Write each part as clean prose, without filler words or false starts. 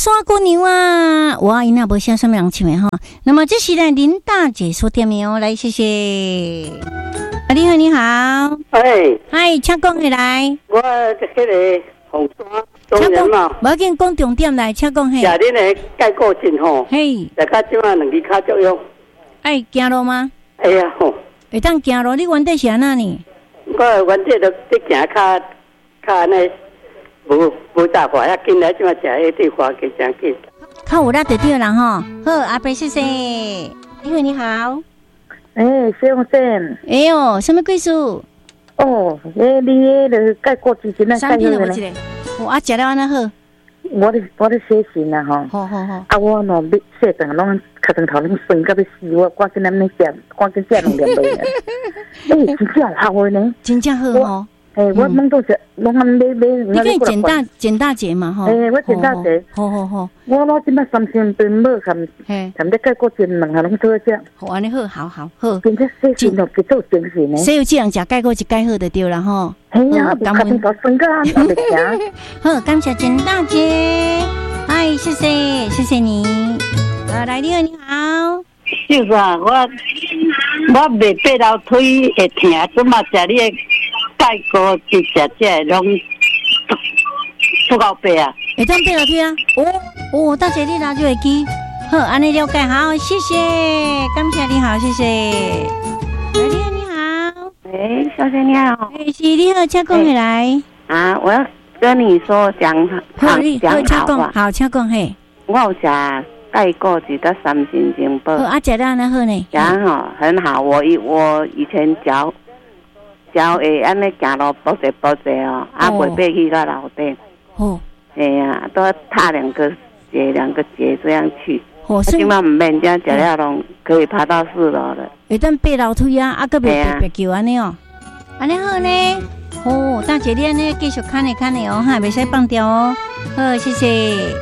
山姑娘啊，哇，因那无写什么人唱的哈。那么这是呢林大姐所点名哦，来谢谢。你好，你好。 哎， 嗨，请讲起来。 我迄个红山中人嘛， 无要紧，讲重点来，请讲嘿。 食恁的钙固醇吼， 嘿， 大家即马两支骹作用。 爱行路吗？ 哎呀吼， 会当行路，你原底是安那呢？ 我原底都行较安尼，无大快，啊，今来即马食迄对花给真紧。 较有力就对啦吼。好，阿伯谢谢。你好，你好。 哎，先生。 哎呦，什么贵数？ 哦，你迄个钙固醇现在钙好了呢。 哦，啊，食了安那好。 我咧写信啊吼。 好。 啊，我喏要写顿拢脚肠头拢酸到要死，我赶紧咱食，赶紧食两粒落。哎，真正有效的呢。 真正好吼。 哎，我弄到是拢安买。 你可以简大姐嘛吼。 哎，我简大姐。 好。 我即摆3星期买含这钙固醇两下拢做食。 好，安尼好。 真正写信就去做精神呢。 谁有这样食钙固醇钙好就对啦吼。 哎呀，脚肠头酸到安袂行。 好，感谢简大姐。哎，谢谢你。来，你好，你好。 就是啊，我袂爬楼梯会疼，即马食你的钙固醇食这拢出到背啊。 会当爬楼梯啊？哦，大姐你拿就会记。好，安尼了解好，谢谢，感谢你好，谢谢。来，你好，你好。 喂，小姐你好。 是你好，请讲起来。 啊，我要跟你说讲好话。 好，请讲嘿。 我有食钙固醇的3星精宝。 啊，食得安那好呢？ 食吼很好，我以前脚会安尼行路跛者哦，啊袂爬去到楼顶。 哦。 哎呀，都要踏2个节这样去。我今晚唔免这样食了拢可以爬到4楼了。 会当爬楼梯啊，啊个别叫安尼哦，安尼好呢。哦，大姐你安尼继续看的哦，哈，袂使放掉哦。好，谢谢。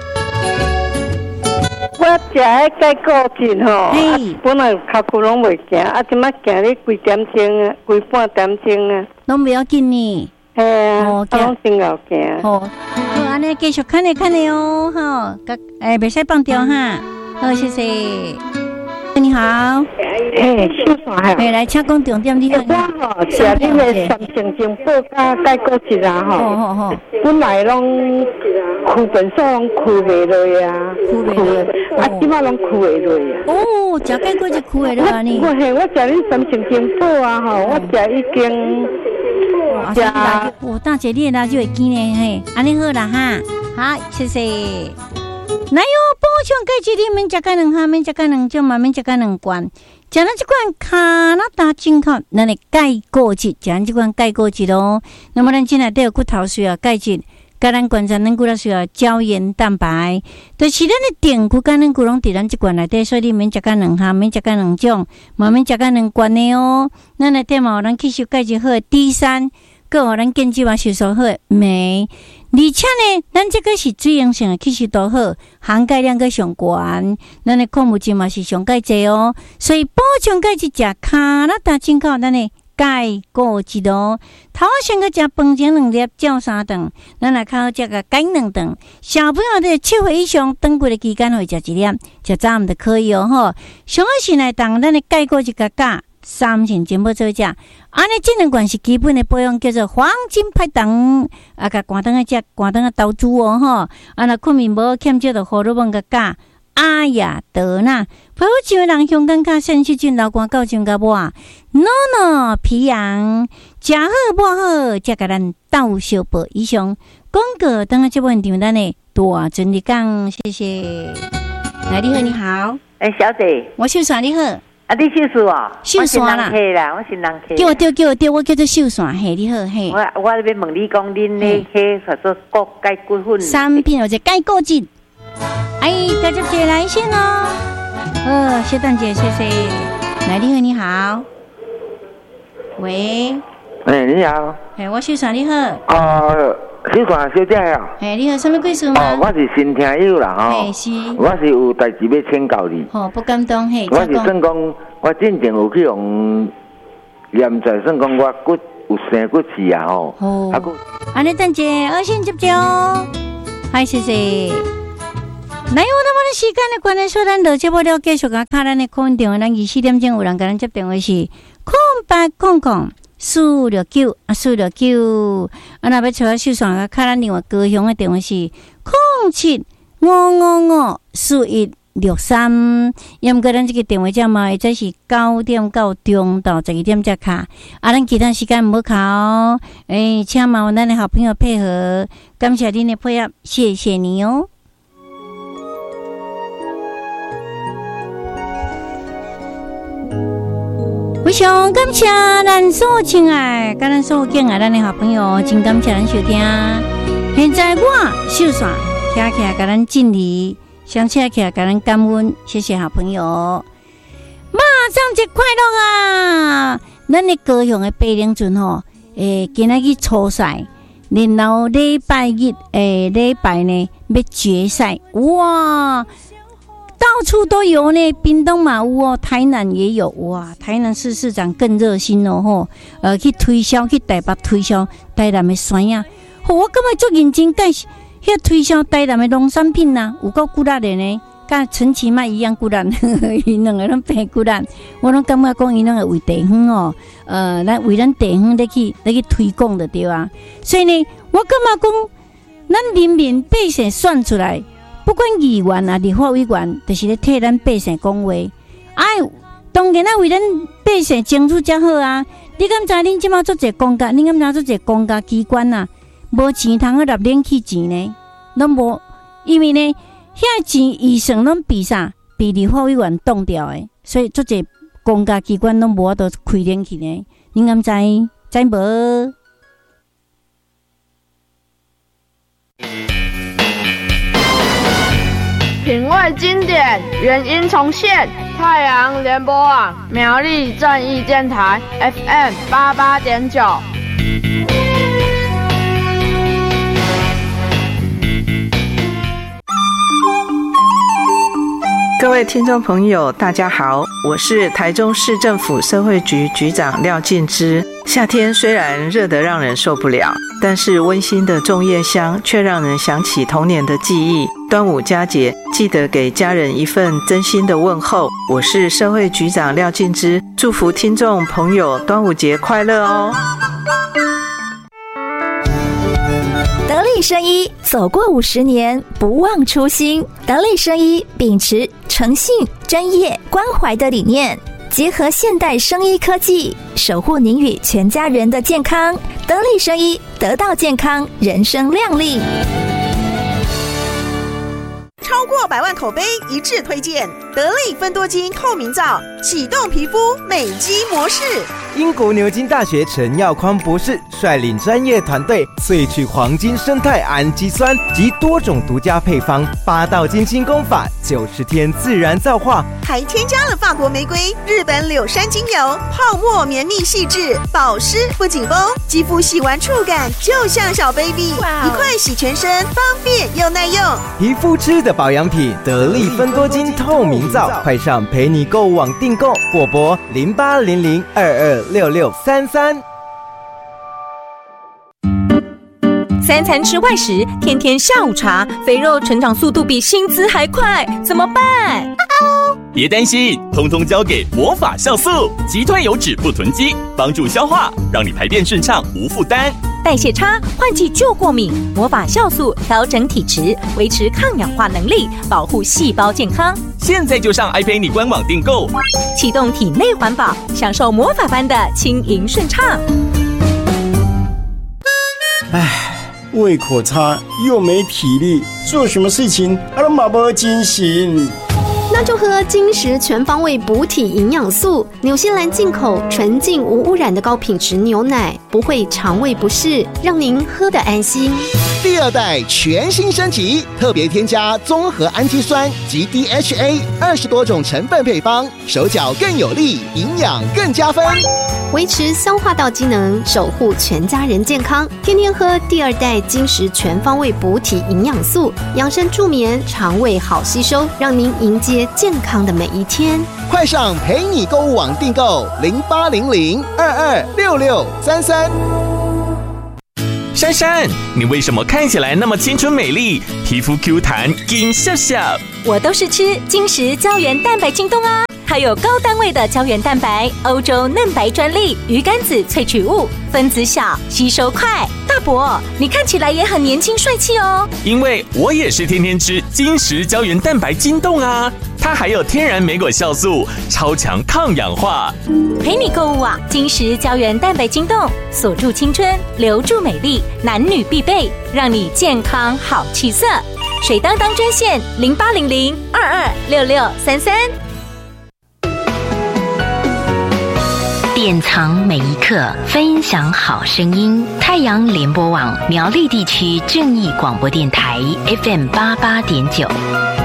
我食迄钙固醇吼，本来脚骨拢袂行，啊，即摆行咧规点钟啊，规半点钟啊， 拢袂要紧呢。 嘿啊，拢真够行。 好，安尼继续看的哦，哈，袂使放掉哈。好，谢谢。你好， 秀山嘿，来，请讲重点。你好， 我吼食恁的3星精宝加钙固醇啊吼， 好， 本来拢躯本数拢躯袂落啊，啊，即摆拢躯会落啊。 哦，食钙固醇躯会落啊你。 我食恁3星精宝啊吼，我食已经大姐你的就会记呢嘿，安尼好啦哈，好，谢谢。来哟，补充钙质你免食钙2哈，免食钙2种嘛，免食钙2罐。食咱这款加拿大进口咱的钙固质，食咱这款钙固质咯。那么咱进来都有骨头需要钙质，甲咱观察咱骨头需要胶原蛋白，就是咱的电骨甲咱骨拢伫咱这罐内底，所以你免食钙2哈，免食钙2种，嘛免食钙2罐的哦。咱内底嘛有咱吸收钙质好的 D3，搁有咱根基嘛吸收好的镁。而且呢，咱这个是水溶性的，吸收度好，含钙量个上悬，咱的矿物质嘛是上钙质哦，所以补充钙质食加拿大进口咱的钙固质哦。头先个食饭前2粒，照3顿，咱来较好食个钙2顿。小朋友的7岁以上，长过的期间会食1粒，食早暗就可以哦吼。上好是来当咱的钙固质加3星精宝做食，安尼这2罐是基本的保养，叫做黄金拍档，啊，甲寒灯食，寒灯投资哦吼。啊，若困眠无欠少的荷尔蒙加阿雅德纳，皮肤像人香港较sen细菌流汗到上甲抹，no 皮痒，食好抹好，才甲咱斗小报以上。广告等下这问题咱的大尊你讲，谢谢。来，你好，你好， 小姐， 我秀山你好。 啊，你秀树哦， 秀山啦， 我是人客。 叫我对，我叫做秀山，嘿，你好，嘿。 我要问你讲，恁的迄叫做骨钙骨粉产品或者钙固质。哎，大家接来信哦。谢蛋姐，谢谢。来，你好，你好。喂。 你好。 我秀山，你好。 秀山小姐啊。 你好，什么贵属吗？ 我是新听友啦，吼。 是。 我是有代志要请教你。 不敢当，嘿。 我是算讲，我之前有去用验在，算讲我骨有生骨刺啊，吼。 安尼等者，先接哦。嗨，谢谢。 来，有那么的时间的关系，说咱落节目了，继续甲卡咱的空运电话，咱24点钟有人甲咱接电话是0800-469啊469，啊那要找我秀爽甲卡咱另外高雄的电话是0755541163，要毋过咱这个电话号码会是9点到中到12点才卡，啊咱其他时间唔好卡哦。请麻烦咱的好朋友配合，感谢您的配合，谢谢你哦。非常感谢咱所亲爱、甲咱所敬爱咱的好朋友，真感谢咱收听。现在我秀爽徛起来，甲咱敬礼，相车起来，甲咱感恩，谢谢好朋友。马上节快乐啊！咱的高雄的白龙船吼，今仔日初赛，然后礼拜日礼拜呢要决赛，哇！到处都有呢，屏东嘛有哦，台南也有哇。台南市市长更热心哦吼，去推销，去台北推销台南的山啊。我感觉足认真，介许推销台南的农产品呐，有够骨力的呢，甲陈其迈一样骨力，因两个拢变骨力。我拢感觉讲，因两个为地方哦，咱为咱地方来去推广的对啊。所以呢，我感觉讲，咱人民百姓选出来。不管议员啊、立法委员，就是咧替咱百姓讲话。当然为咱百姓争取才好啊！你敢知恁即马做者公家？你敢知做者公家机关啊？无钱通去纳冷气钱呢？拢无，因为呢，遐钱预算拢比啥？比立法委员冻掉诶，所以做者公家机关拢无法度开冷气呢。你敢知无？ 品味经典，原音重现。太阳联播网苗栗正义电台 FM 88.9。 各位听众朋友，大家好，我是台中市政府社会局局长廖静之。夏天虽然热得让人受不了，但是温馨的粽叶香却让人想起童年的记忆。端午佳节，记得给家人一份真心的问候。我是社会局长廖静之，祝福听众朋友端午节快乐哦！ 得力生医走过50年，不忘初心。得力生医秉持诚信、专业、关怀的理念，结合现代生医科技，守护您与全家人的健康。得力生医，得到健康，人生亮丽。 超过100万口碑一致推荐得力芬多精透明皂，启动皮肤美肌模式。 英国牛津大学陈耀匡博士率领专业团队萃取黄金生态氨基酸及多种独家配方，8道精心工法，90天自然皂化， 还添加了法国玫瑰、日本柳杉精油，泡沫绵密细致，保湿不紧绷，肌肤洗完触感就像小 baby， 一块洗全身，方便又耐用。 皮肤吃的保养品，得力芬多精透明皂，快上陪你购物网订购，或拨0800226633。 3餐吃外食，天天下午茶，肥肉成长速度比薪资还快，怎么办？ 别担心，通通交给魔法酵素，击退油脂不囤积，帮助消化，让你排便顺畅无负担。 代谢差，换季就过敏，魔法酵素调整体质，维持抗氧化能力，保护细胞健康。 现在就上iPay你官网订购， 启动体内环保，享受魔法般的轻盈顺畅。 胃口差又没体力，做什么事情都没精神。 那就喝金石全方位补体营养素，纽西兰进口纯净无污染的高品质牛奶，不会肠胃不适，让您喝得安心。 第2代全新升级，特别添加综合氨基酸及 DHA20多种成分配方，手脚更有力，营养更加分， 维持消化道机能，守护全家人健康。天天喝第2代金石全方位补体营养素，养生助眠，肠胃好吸收，让您迎接健康的每一天。 快上陪你购物网订购，0800226633。 珊珊，你为什么看起来那么青春美丽，皮肤 Q 弹，金笑笑？ 我都是吃金石胶原蛋白晶冻啊，它有高单位的胶原蛋白，欧洲嫩白专利，鱼肝子萃取物，分子小，吸收快。大伯，你看起来也很年轻帅气哦。 因为我也是天天吃金石胶原蛋白晶冻啊，它还有天然莓果酵素，超强抗氧化。 陪你购物啊，金石胶原蛋白晶冻，锁住青春，留住美丽，男女必备，让你健康好气色。水当当专线0800226633。 典藏每一刻，分享好声音。太阳联播网苗栗地区正义广播电台 FM88.9。